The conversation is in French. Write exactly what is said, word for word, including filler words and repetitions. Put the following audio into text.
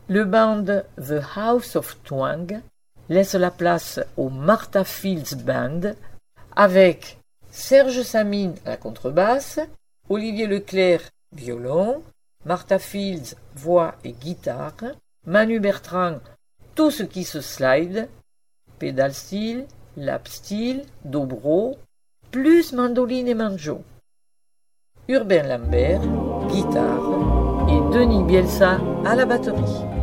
Le band The House of Twang laisse la place au Martha Fields Band avec Serge Samine à la contrebasse, Olivier Leclerc violon, Martha Fields voix et guitare, Manu Bertrand tout ce qui se slide, pédale steel, lap steel, dobro, plus mandoline et banjo. Urbain Lambert, guitare et Denis Bielsa à la batterie.